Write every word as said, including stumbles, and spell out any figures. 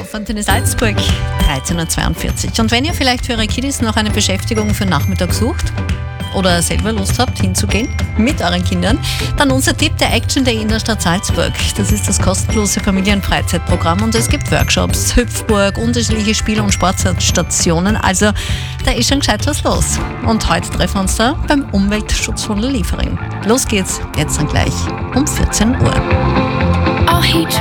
auf Antenne Salzburg, dreizehn Uhr zweiundvierzig. Und wenn ihr vielleicht für eure Kiddies noch eine Beschäftigung für den Nachmittag sucht oder selber Lust habt, hinzugehen mit euren Kindern, dann unser Tipp, der Action Day in der Stadt Salzburg. Das ist das kostenlose Familienfreizeitprogramm und es gibt Workshops, Hüpfburg, unterschiedliche Spiel- und Sportstationen. Also da ist schon gescheit was los. Und heute treffen wir uns da beim Umweltschutz von der Liefering. Los geht's, jetzt dann gleich um vierzehn Uhr.